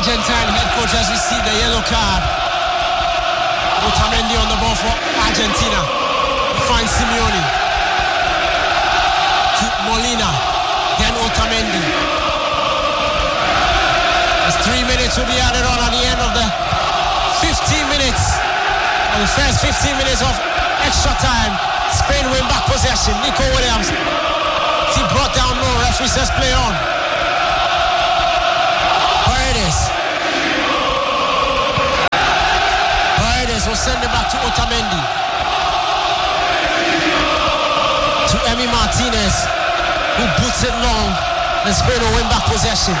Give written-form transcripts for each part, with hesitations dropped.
Argentine head coach has received a yellow card. Otamendi on the ball for Argentina. He finds Simeone. To Molina. Then Otamendi. As 3 minutes will be added on at the end of the 15 minutes. On the first 15 minutes of extra time. Spain win back possession. Nico Williams. He brought down low. Referee says play on. Paredes will send it back to Otamendi. To Emi Martinez, who boots it long. And Spain will win back possession.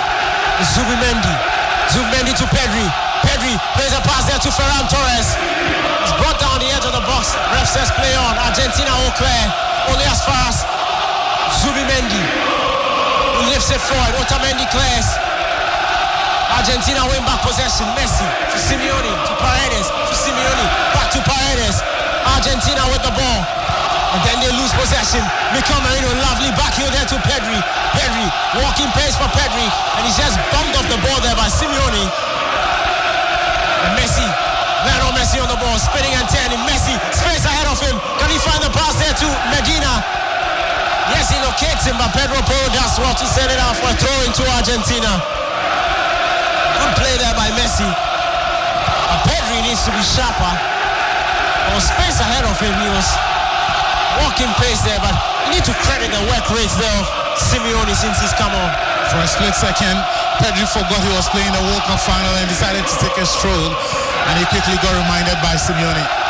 Zubimendi to Pedri. Pedri plays a pass there to Ferran Torres. It's brought down the edge of the box. Ref says play on. Argentina au clair. Only as far as Zubimendi, who lifts it forward. Otamendi clears. Argentina win back possession. Messi to Simeone, to Paredes, to Simeone, back to Paredes. Argentina with the ball. And then they lose possession. Mikel Merino, lovely back heel there to Pedri. Pedri, walking pace for Pedri. And he's just bumped off the ball there by Simeone. And Messi, Lionel Messi on the ball, spinning and turning. Messi, space ahead of him. Can he find the pass there to Medina? Yes, he locates him, but Pedro Porro does well to set it out for a throw into Argentina. Good play there by Messi. Pedri needs to be sharper. There was space ahead of him. He was walking pace there, but you need to credit the work rates there of Simeone since he's come on. For a split second, Pedri forgot he was playing the World Cup final and decided to take a stroll, and he quickly got reminded by Simeone.